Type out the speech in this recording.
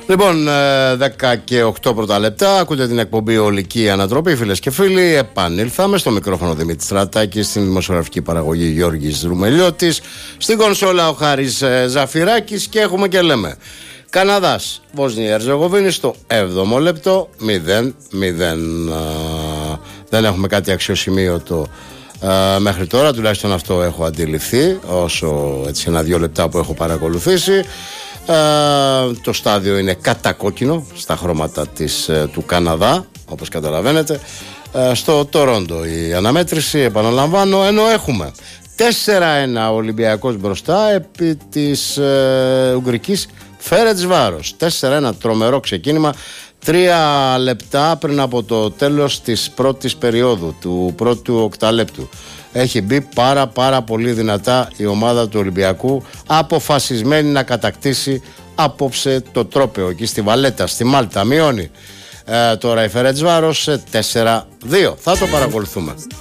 Λοιπόν, 10 και 8 πρώτα λεπτά. Ακούτε την εκπομπή Ολική Ανατροπή, φίλες και φίλοι. Επανήλθαμε στο μικρόφωνο Δημήτρης Στρατάκης, στην δημοσιογραφική παραγωγή Γιώργης Ρουμελιώτης, στην κονσόλα ο Χάρης Ζαφυράκης και έχουμε και λέμε. Καναδάς, Βοσνία Ερζεγοβίνη στο 7ο λεπτό 0-0. Δεν έχουμε κάτι αξιοσημείωτο μέχρι τώρα, τουλάχιστον αυτό έχω αντιληφθεί, όσο έτσι 1-2 λεπτά που έχω παρακολουθήσει. Το στάδιο είναι κατακόκκινο στα χρώματα του Καναδά, όπως καταλαβαίνετε. Στο Τορόντο η αναμέτρηση, επαναλαμβάνω, ενώ έχουμε 4-1 Ολυμπιακός μπροστά επί της Ουγγρικής Φέρεντσβάρος. 4-1, τρομερό ξεκίνημα 3 λεπτά πριν από το τέλος της πρώτης περίοδου, του πρώτου οκταλέπτου. Έχει μπει πάρα πολύ δυνατά η ομάδα του Ολυμπιακού, αποφασισμένη να κατακτήσει απόψε το τρόπαιο εκεί στη Βαλέτα, στη Μάλτα. Μειώνει τώρα η Φέρεντσβάρος σε 4-2. Θα το παρακολουθούμε.